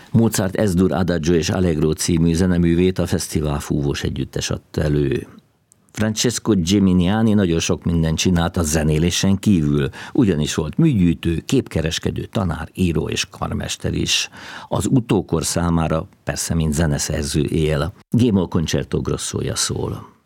Mozart Es-dur Adagio és Allegro című zeneművét a Fesztivál Fúvós Együttes adta elő. Francesco Geminiani nagyon sok mindent csinált a zenélésen kívül, ugyanis volt műgyűjtő, képkereskedő, tanár, író és karmester is. Az utókor számára persze mint zeneszerző él. G-moll Concerto Grossója szól.